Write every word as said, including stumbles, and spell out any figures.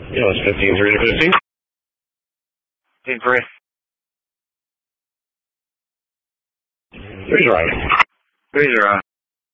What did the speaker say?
Yeah, it's fifteen three to fifteen. fifteen three. Three's right. Three's right.